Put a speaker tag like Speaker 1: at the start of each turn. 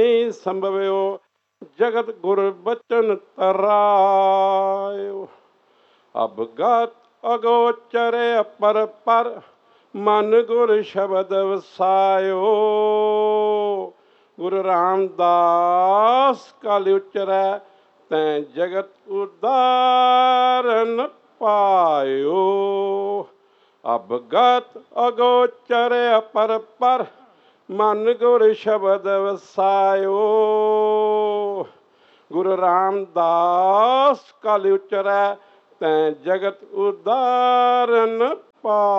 Speaker 1: ਸੰਭਵਿਓ ਜਗਤ ਗੁਰ ਬਚਨ ਤਰਾਇਓ। ਅਬਗਤ ਅਗੋਚਰ ਅਪਰ ਪਰ ਮਨ ਗੁਰ ਸ਼ਬਦ ਵਸਾਇਓ। ਗੁਰੂ ਰਾਮਦਾਸ ਕਲ ਉਚਰੈ ਤੈਂ ਜਗਤ ਉਦਾਰਨ ਪਾਇਓ। ਅਬਗਤ ਅਗੋਚਰ ਅਪਰ ਪਰ ਮਨ ਗੁਰ ਸ਼ਬਦ ਵਸਾਇਓ। ਗੁਰੂ ਰਾਮਦਾਸ ਕਲ ਉਚਰੈ ਤੈਂ ਜਗਤ ਉਦਾਰਨ ਪਾ